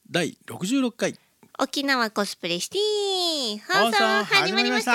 第66回沖縄コスプレシティ放送始まりました。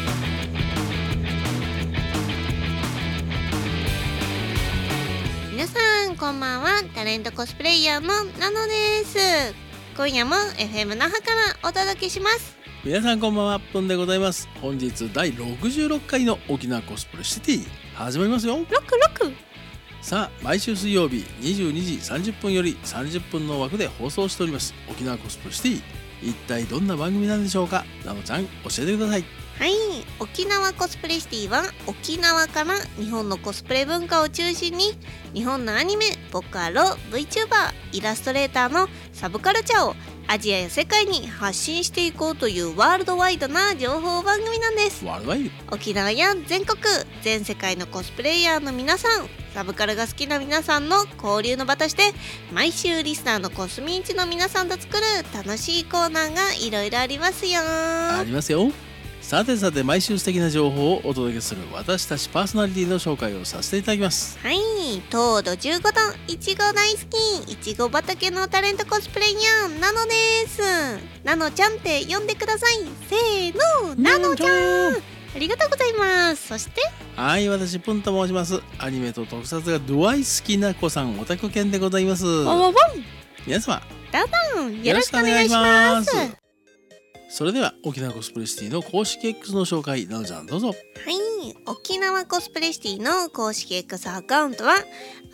皆さんこんばんは。タレントコスプレイヤーのナノです。今夜も FM 那覇からお届けします。 皆さんこんばんは、ポンでございます。本日第66回の沖縄コスプレシティ始まりますよ。 66 さあ、毎週水曜日22時30分より30分の枠で放送しております沖縄コスプレシティ、一体どんな番組なんでしょうか。ナノちゃん教えてください。 はい、沖縄コスプレシティは沖縄から日本のコスプレ文化を中心に日本のアニメ、ボカロ、VTuber、イラストレーターのサブカルチャーをアジアや世界に発信していこうというワールドワイドな情報番組なんです。 ワールドワイド、 沖縄や全国全世界のコスプレイヤーの皆さん、サブカルが好きな皆さんの交流の場として毎週リスナーのコスミンチの皆さんと作る楽しいコーナーがいろいろありますよ。 ありますよ。さて毎週素敵な情報をお届けする私たちパーソナリティの紹介をさせていただきます。 はい、糖度15度、いちご大好き、いちご畑のタレントコスプレイヤーナノです。ナノちゃんって呼んでください。せーの、ナノちゃん。ありがとうございます。そしてはい、私プンと申します。アニメと特撮がドワイ好きな子さんオタク犬でございます。皆様どうぞよろしくお願いします。 それでは沖縄コスプレシティの公式 X の紹介、ナノちゃんどうぞ。 はい、沖縄コスプレシティの公式 X アカウントは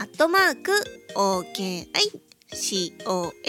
@OKICOSCITY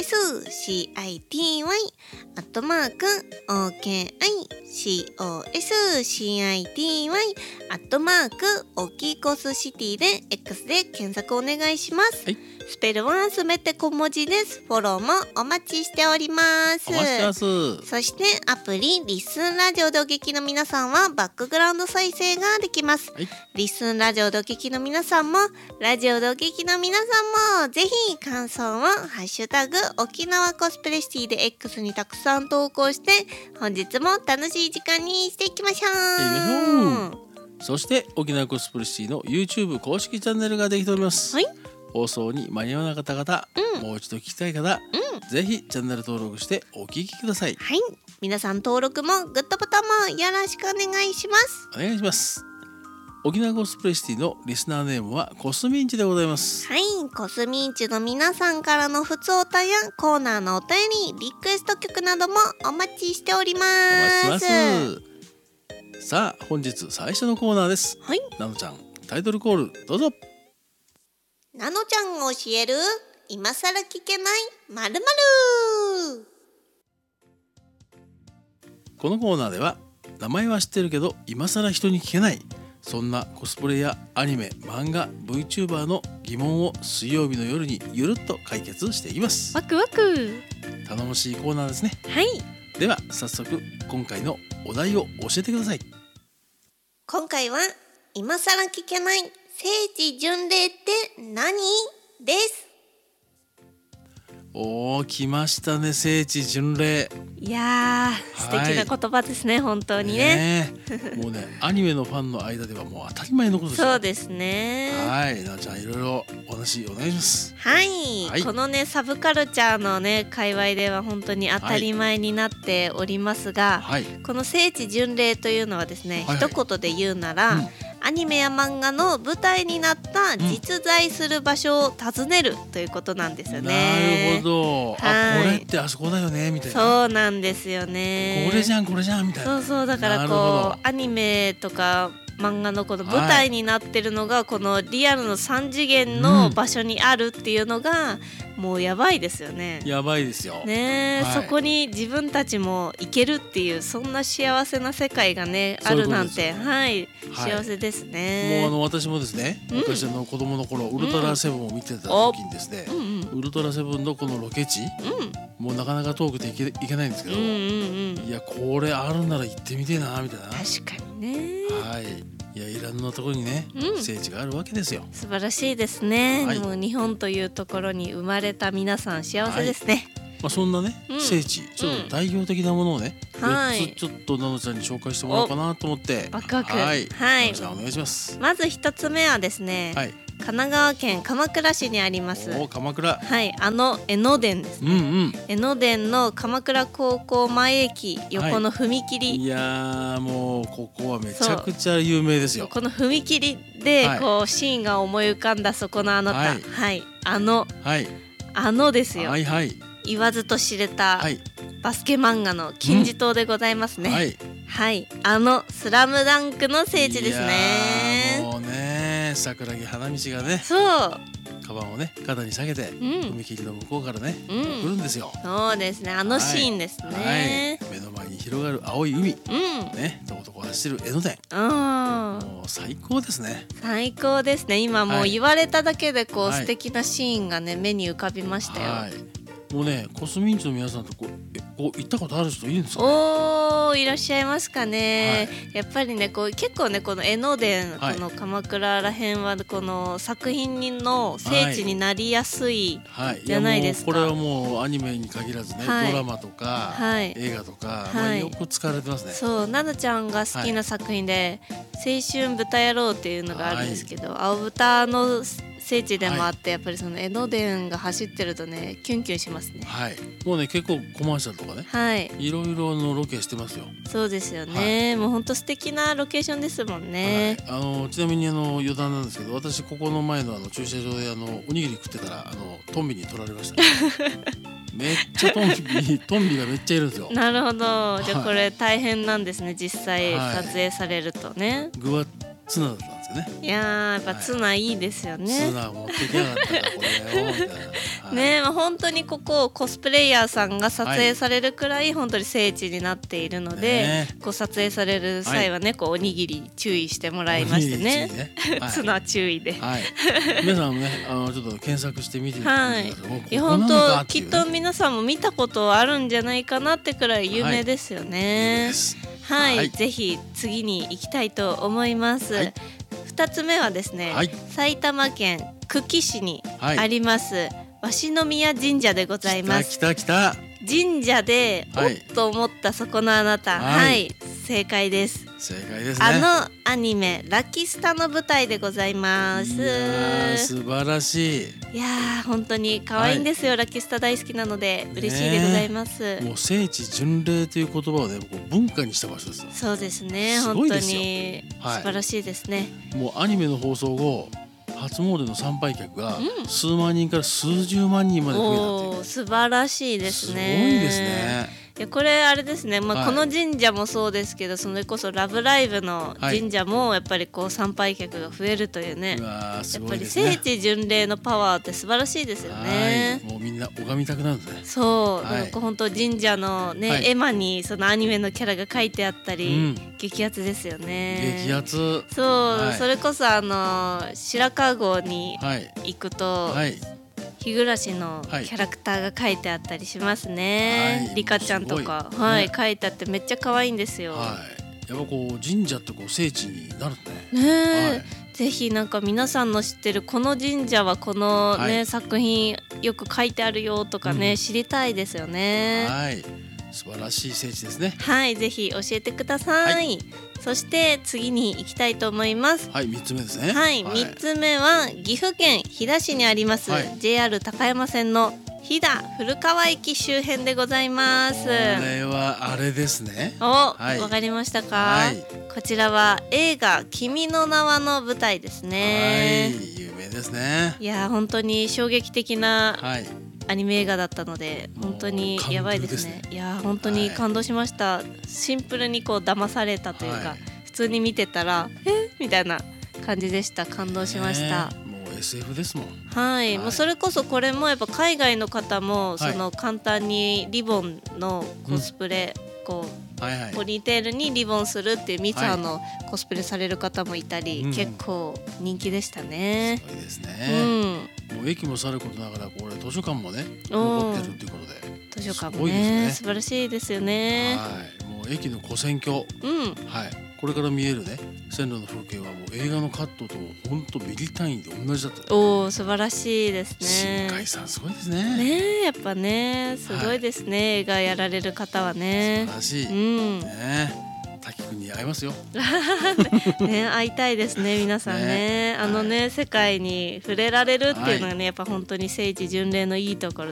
@OKICOSCITY オキコスシティで X で検索お願いします。 はい、 スペルはすべて小文字です。フォローもお待ちしております。 お待ちしてます。 そしてアプリリッスンラジオでお聞きの皆さんはバックグラウンド再生ができます。 はい、 リッスンラジオでお聞きの皆さんもラジオでお聞きの皆さんもぜひ感想をハッシュタグ沖縄コスプレシティで X にたくさん投稿して本日も楽しい時間にしていきましょう。 そして沖縄コスプレシティの YouTube 公式チャンネルができております。 はい、 放送に間に合わなかった方、もう一度聞きたい方、ぜひチャンネル登録してお聞きください。 はい、皆さん登録もグッドボタンもよろしくお願いします。 お願いします。沖縄コスプレシティのリスナーネームはコスミンチでございます。 はい、コスミンチの皆さんからのふつおたやコーナーのお便り、リクエスト曲などもお待ちしております。 お待ちしてます。さあ、本日最初のコーナーです。 はい、 ナノちゃんタイトルコールどうぞ。 ナノちゃんが教える今さら聞けない〇〇。 このコーナーでは名前は知ってるけど今さら人に聞けない、そんなコスプレやアニメ、漫画、VTuber の疑問を水曜日の夜にゆるっと解決していきます。 ワクワク。 頼もしいコーナーですね。 はい、 では早速今回のお題を教えてください。 今回は今さら聞けない聖地巡礼って何です。 おー、来ましたね、聖地巡礼。 いやー、素敵な言葉ですね、本当にね。 もうね、アニメのファンの間ではもう当たり前のことですよ。 そうですね。 はい、なおちゃんいろいろお話お願いします。 はい、このねサブカルチャーのね界隈では本当に当たり前になっておりますが、この聖地巡礼というのはですね、一言で言うなら、アニメや漫画の舞台になった実在する場所を訪ねるということなんですよね。 なるほど。あ、これってあそこだよねみたいな。 そうなんですよね。 これじゃんみたいな。 そうだからこうアニメとか漫画のこの舞台になってるのがこのリアルの3次元の場所にあるっていうのがもうやばいですよね。 やばいですよね、そこに自分たちも行けるっていうそんな幸せな世界がねあるなんて、幸せですね。 もう私もですね、昔子供の頃ウルトラセブンを見てた時にですね、ウルトラセブンのこのロケ地、もうなかなか遠くて行けないんですけど、いやこれあるなら行ってみてえなみたいな。 確かにね。 いや、いろんなところにね、聖地があるわけですよ。 素晴らしいですね。もう日本というところに生まれた皆さん幸せですね。 そんなね、聖地ちょっと代表的なものをね、4つちょっとナノちゃんに紹介してもらおうかなと思って。 ワクワク。 ナノちゃんお願いします。 まず1つ目はですね、 神奈川県鎌倉市にあります。 鎌倉。 はい、江ノ電ですね。江ノ電の鎌倉高校前駅横の踏切。 いやもうここはめちゃくちゃ有名ですよ。 この踏切でこうシーンが思い浮かんだそこのあなた。はい、ですよ。言わずと知れたバスケ漫画の金字塔でございますね。はい、スラムダンクの聖地ですね。 もうね、桜木花道がね、 そうカバンをね肩に下げて、踏切の向こうからね、来るんですよ。 そうですね、シーンですね。 目の前に広がる青い海、ね、とことこ走る江ノ電。もう最高ですね。 最高ですね。今もう言われただけでこう、素敵なシーンがね目に浮かびましたよ。 もうね、コスミンチの皆さんとこう行ったことある人いるんですか？ いらっしゃいますかね。やっぱりね、こう結構ね、この江ノ電、この鎌倉らへんはこの作品の聖地になりやすいじゃないですか。 これはもうアニメに限らずね、ドラマとか、映画とか、よく使われてますね。 そう、ななちゃんが好きな作品で、青春豚野郎っていうのがあるんですけど、青豚の聖地でもあって、やっぱりその江ノ電が走ってるとね、キュンキュンしますね。 もうね、結構コマーシャルとかね、いろいろのロケしてますよ。 そうですよね。もう本当素敵なロケーションですもんね。 ちなみに余談なんですけど、私ここの前の駐車場でおにぎり食ってたらトンビに取られました、ね。めっちゃトンビがめっちゃいるんですよ。 なるほど。じゃあこれ大変なんですね、実際撮影されるとね。 具はツナだったんですよね。 いややっぱツナいいですよね。 ツナ持ってきやがったからこれよみたいな。 ね、本当にここコスプレイヤーさんが撮影されるくらい本当に聖地になっているので、こう撮影される際はね、こうおにぎり注意してもらいましてね。ツナ注意で。 皆さんもね、ちょっと検索してみてください。 いや本当きっと皆さんも見たことあるんじゃないかなってくらい有名ですよね。はい、ぜひ次に行きたいと思います。2つ目はですね、埼玉県久喜市にあります鷲宮神社でございます。神社でおっと思ったそこのあなた、正解です。 正解ですね。 アニメラキスタの舞台でございます。 素晴らしい。 いや本当に可愛いんですよ。ラキスタ大好きなので嬉しいでございます。 もう聖地巡礼という言葉をね、文化にした場所です。 そうですね。本当に素晴らしいですね。 もうアニメの放送後、初詣の参拝客が数万人から数十万人まで増えたという。 素晴らしいですね。 すごいですね。 これあれですね、この神社もそうですけど、それこそラブライブの神社もやっぱりこう参拝客が増えるというね、やっぱり聖地巡礼のパワーって素晴らしいですよね。 もうみんな拝みたくなるんですね。 そう、本当神社のね、絵馬にそのアニメのキャラが書いてあったり、激アツですよね。 激アツ。 そう、それこそ白川郷に行くと、日暮のキャラクターが書いてあったりしますね。リカちゃんとか、書いてあってめっちゃ可愛いんですよ。 やっぱこう神社ってこう聖地になるね。ぜひなんか皆さんの知ってるこの神社はこのね、作品よく書いてあるよとかね、知りたいですよね。 素晴らしい聖地ですね。 ぜひ教えてください。そして次に行きたいと思います。 3つ目ですね。 3つ目は岐阜県飛騨市にあります、JR 高山線の飛騨古川駅周辺でございます。これはあれですね。 わかりましたか？こちらは映画君の名はの舞台ですね。 有名ですね。 いや本当に衝撃的なアニメ映画だったので本当にやばいですね。いや本当に感動しました。シンプルにこう騙されたというか、普通に見てたらみたいな感じでした。感動しました。 もう SF ですもん。 もうそれこそこれもやっぱ海外の方もその簡単にリボンのコスプレ、こうポニーテールにリボンするっていうミツハのコスプレされる方もいたり、結構人気でしたね。 すごいですね。もう駅もさることながらこれ図書館もね残ってるっていうことで、 図書館もね素晴らしいですよね。 もう駅の跨線橋、これから見えるね線路の風景はもう映画のカットと本当ミリ単位で同じだった。 素晴らしいですね。 新海さんすごいですね。 やっぱねすごいですね、映画やられる方はね。 素晴らしい。 滝くんに会えますよね、会いたいですね皆さんね。世界に触れられるっていうのがね、やっぱ本当に聖地巡礼のいいところ